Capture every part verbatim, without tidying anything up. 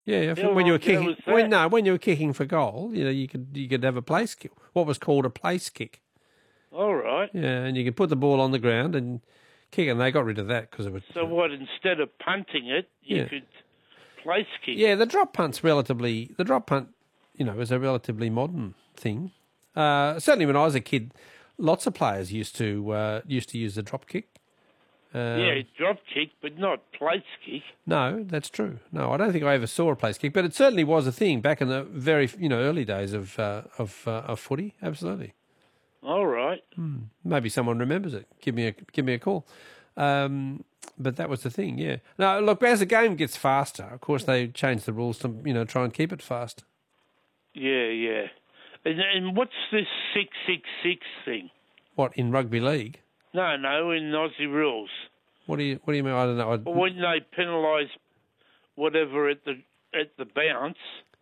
Yeah, How when you were long ago kicking, was when that? no, when you were kicking for goal, you know, you could you could have a place kick, what was called a place kick. All right. Yeah, and you could put the ball on the ground and kick it, and they got rid of that because it was. So what? Instead of punting it, you Yeah. could place kick. Yeah, the drop punt's relatively the drop punt, you know, is a relatively modern thing. Uh, certainly, when I was a kid, lots of players used to uh, used to use the drop kick. Um, Yeah, drop kick, but not place kick. No, that's true. No, I don't think I ever saw a place kick, but it certainly was a thing back in the very you know early days of uh, of uh, of footy. Absolutely. All right. Hmm. Maybe someone remembers it. Give me a give me a call. Um, but that was the thing. Yeah. Now look, as the game gets faster, of course they change the rules to you know try and keep it fast. Yeah, yeah. And, and what's this six six six thing? What in rugby league? No, no, in Aussie rules. What do you What do you mean? I don't know. I, When they penalise whatever at the at the bounce,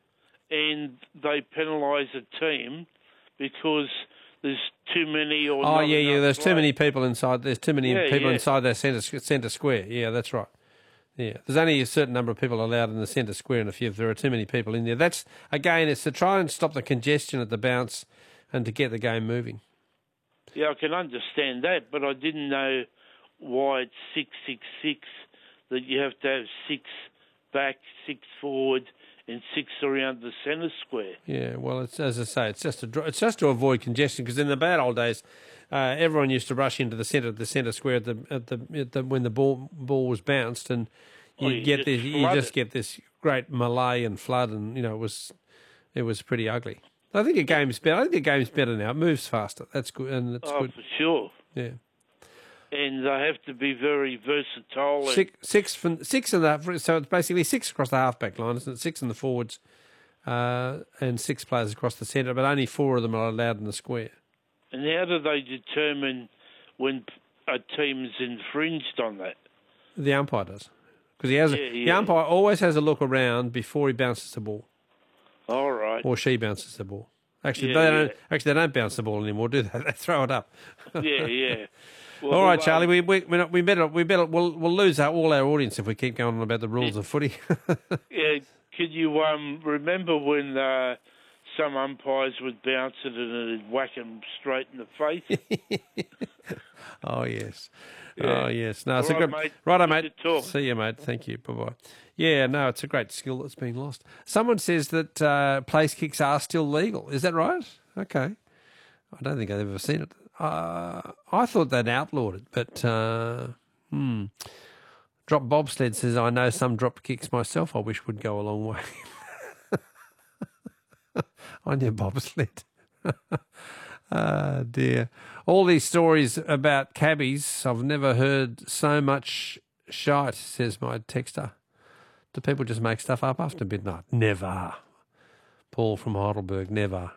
and they penalise a team because there's too many or oh not yeah, yeah. enough There's too players. many people inside. There's too many Yeah, people yeah. inside their centre centre square. Yeah, that's right. Yeah, there's only a certain number of people allowed in the centre square, and if, you, if there are too many people in there, that's again, it's to try and stop the congestion at the bounce and to get the game moving. Yeah, I can understand that, but I didn't know why it's six six six. That you have to have six back, six forward, and six around the centre square. Yeah, well, it's as I say, it's just to it's just to avoid congestion because in the bad old days, uh, everyone used to rush into the centre the centre square at the at the, at the when the ball ball was bounced, and you, Oh, you get just this you flood just it. get this great melee and flood, and you know it was it was pretty ugly. I think the game's better. I think the game's better now. It moves faster. That's good, and it's Oh, good. for sure. Yeah. And they have to be very versatile. and- Six, six from six in the so it's basically six across the halfback line, isn't it? Six in the forwards, uh, and six players across the centre, but only four of them are allowed in the square. And how do they determine when a team's infringed on that? The umpire does because he has Yeah, a, the yeah. umpire always has a look around before he bounces the ball All right. or she bounces the ball. Actually, Yeah, they don't. yeah. Actually, they don't bounce the ball anymore, do they? They throw it up. Yeah, yeah. Well, All right, um, Charlie. We we we're not- we better we better we'll we'll lose our, all our audience if we keep going on about the rules of footy. Yeah, could you um, remember when uh, some umpires would bounce it and it'd whack them straight in the face? Oh yes, Yeah. oh yes. No, it's All a right, good. mate. Righto, Good mate. to talk. See you, mate. Thank you. Bye bye. Yeah, no, it's a great skill that's been lost. Someone says that uh, place kicks are still legal. Is that right? Okay. I don't think I've ever seen it. Uh, I thought they'd outlawed it, but uh, hmm. Drop Bobsled says I know some drop kicks myself. I wish would go a long way. I knew bobsled. Ah, dear. All these stories about cabbies, I've never heard so much shite, says my texter. Do people just make stuff up after midnight? Never. Paul from Heidelberg, never.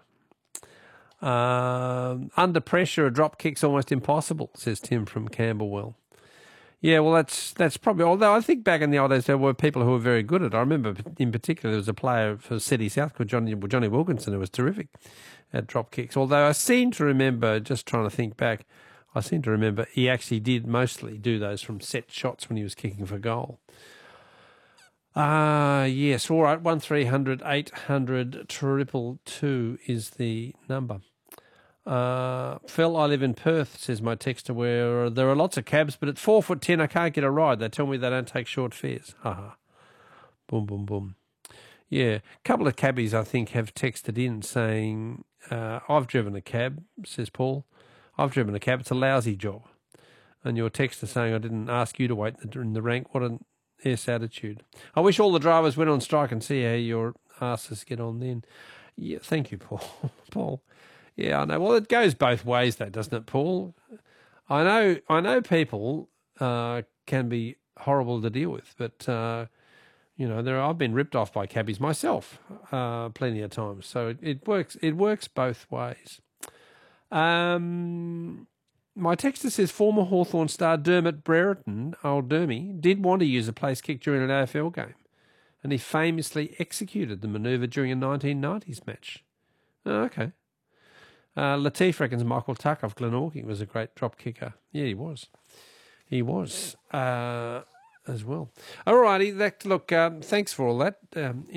Um, under pressure, a drop kick's almost impossible, says Tim from Camberwell. Yeah, well, that's that's probably. Although I think back in the old days there were people who were very good at it. I remember, in particular, there was a player for City South called Johnny Johnny Wilkinson who was terrific at drop kicks. Although I seem to remember, just trying to think back, I seem to remember he actually did mostly do those from set shots when he was kicking for goal. Ah, uh, yes. All right. One three hundred eight hundred triple two is the number. Uh, Phil, I live in Perth, says my texter, where there are lots of cabs, but at four foot ten, I can't get a ride. They tell me they don't take short fares. Ha ha. Boom, boom, boom. Yeah, a couple of cabbies, I think, have texted in saying, uh, I've driven a cab, says Paul. I've driven a cab. It's a lousy job. And your texter saying, I didn't ask you to wait in the rank. What an ass attitude. I wish all the drivers went on strike and see how your asses get on then. Yeah, thank you, Paul. Paul. Yeah, I know. Well, it goes both ways, though, doesn't it, Paul? I know. I know people uh, can be horrible to deal with, but uh, you know, there. I've been ripped off by cabbies myself, uh, plenty of times. So it, it works. It works both ways. Um, my texter says former Hawthorn star Dermot Brereton, old Dermy, did want to use a place kick during an A F L game, and he famously executed the manoeuvre during a nineteen nineties match. Oh, okay. Uh, Latif reckons Michael Tuck of Glenorchy was a great drop kicker. Yeah, he was. He was uh, as well. All righty. That, look, um, thanks for all that. Um,